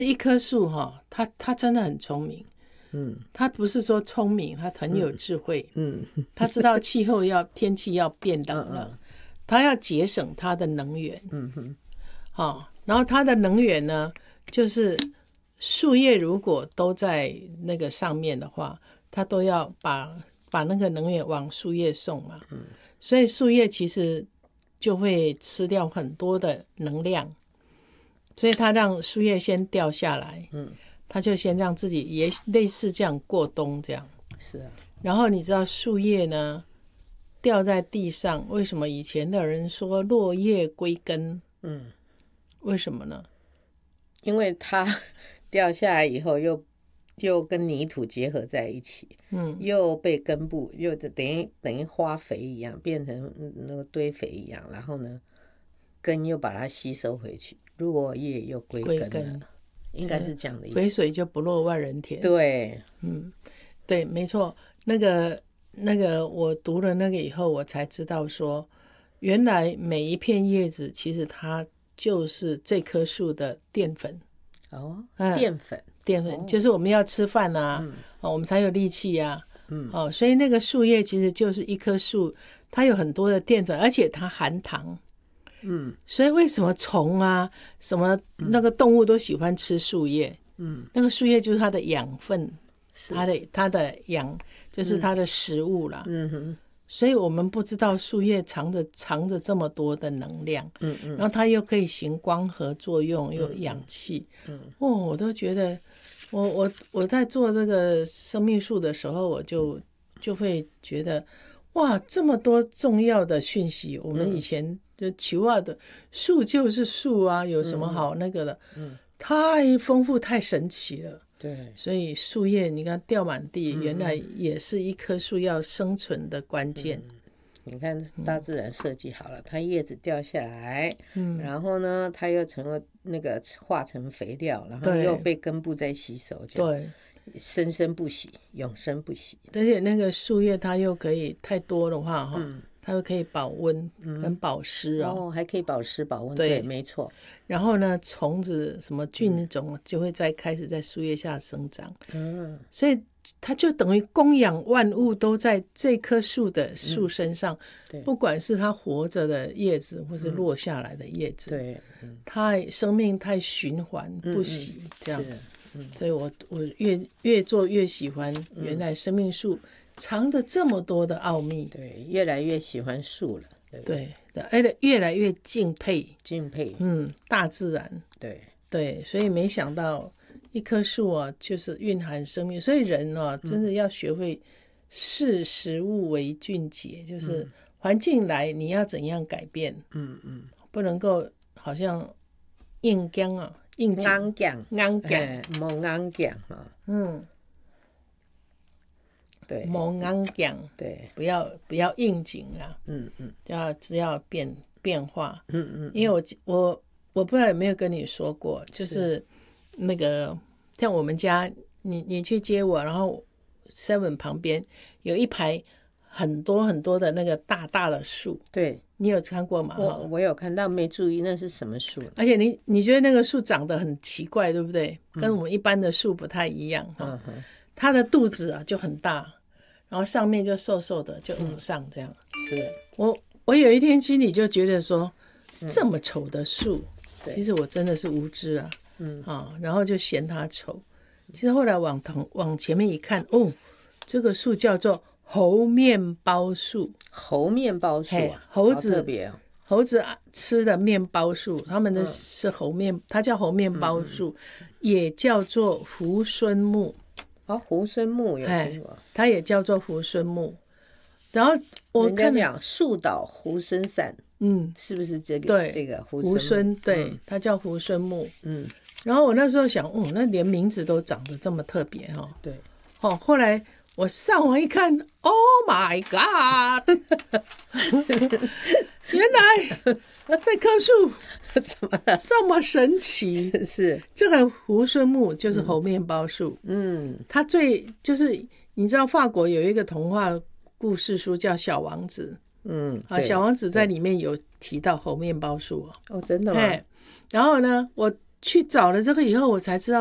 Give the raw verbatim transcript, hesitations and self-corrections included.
一棵树哈，它它真的很聪明。嗯，它不是说聪明，它很有智慧。嗯，它知道气候要天气要变冷了，嗯嗯它要节省它的能源。嗯哼，好，然后它的能源呢，就是树叶如果都在那个上面的话，它都要把把那个能源往树叶送嘛。嗯，所以树叶其实就会吃掉很多的能量，所以它让树叶先掉下来。嗯。他就先让自己也类似这样过冬这样。 是啊。 然后你知道树叶呢掉在地上，为什么以前的人说落叶归根？嗯，为什么呢？ 因为它掉下来以后又又跟泥土结合在一起，嗯，又被根部又等于等于花肥一样，变成那个堆肥一样，然后呢根又把它吸收回去，落叶又归根了。归根应该是这样的意思。 肥水就不落万人田。 对， 嗯，对，没错。那个那个，我读了那个以后，我才知道说，原来每一片叶子其实它就是这棵树的淀粉。 哦，嗯、淀粉， 淀粉、哦、就是我们要吃饭啊，嗯哦、我们才有力气啊。嗯，哦，所以那个树叶其实就是一棵树，它有很多的淀粉，而且它含糖。嗯，所以为什么虫啊，什么那个动物都喜欢吃树叶？嗯，那个树叶就是它的养分，它的它的养就是它的食物啦。嗯哼，所以我们不知道树叶藏着藏着这么多的能量。嗯嗯，然后它又可以行光合作用，又有氧气。嗯，哦，我都觉得，我我我在做这个生命树的时候，我就就会觉得，哇，这么多重要的讯息，我们以前。就求啊的树就是树啊，有什么好那个的？嗯，太丰富太神奇了。 对， 所以树叶你看掉满地，嗯、原来也是一棵树要生存的关键。 嗯、你看大自然设计好了，嗯、它叶子掉下来，嗯，然后呢，它又成了那个化成肥料，然后又被根部再吸收，这样对，生生不息，永生不息。 而且那个树叶它又可以太多的话，哈、嗯。它又可以保温跟保湿啊、 哦，还可以保湿保温， 对, 对，没错。 然后呢，虫子什么菌种就会再开始在树叶下生长，嗯，所以它就等于供养万物都在这棵树的树身上，嗯、不管是它活着的叶子或是落下来的叶子， 对、嗯， 它生命太循环不息、嗯嗯、这样，嗯，所以我我越越做越喜欢原来生命树。藏着这么多的奥秘， 对，越来越喜欢树了， 对对，而且越来越敬佩敬佩， 嗯，大自然， 对对，所以没想到一棵树啊，就是蕴含生命，所以人啊，真的要学会视食物为俊杰，嗯、就是环境来你要怎样改变，嗯嗯，不能够好像硬刚啊，硬硬讲硬讲， 莫硬讲啊，嗯。 对，莫硬讲， 对， 不要不要应景啦，嗯嗯，要只要变变化，嗯嗯，因为我我我不知道有没有跟你说过，就是那个像我们家，你你去接我，然后 seven 旁边有一排很多很多的那个大大的树， 对， 你有看过吗？ 我我有看到，没注意那是什么树， 而且你你觉得那个树长得很奇怪，对不对？跟我们一般的树不太一样，嗯哼，它的肚子啊就很大。然后上面就瘦瘦的，就往上这样。 嗯、是我，我有一天心里就觉得说，嗯、这么丑的树，其实我真的是无知啊，嗯啊，然后就嫌它丑。其实后来往同往前面一看，哦，这个树叫做猴面包树。 猴面包树、啊， 猴子特别、哦， 猴子吃的面包树，他们的是猴面，嗯、它叫猴面包树，嗯、也叫做猢狲木。 哦，猢狲木有听过， 它也叫做猢狲木。然后我看讲树倒猢狲散，嗯，是不是这个？ 对， 这个猢狲，对，嗯、它叫猢狲木。嗯，然后我那时候想，哦，那连名字都长得这么特别哈、哦。 对， 哦，后来我上网一看 ，Oh my God！ 原来这棵树怎么了？ 这么神奇？ 是这个猢狲木就是猴面包树。嗯，它最就是你知道法国有一个童话故事书叫《小王子》。嗯，啊，小王子在里面有提到猴面包树哦。 哦，真的吗？ 然后呢，我去找了这个以后，我才知道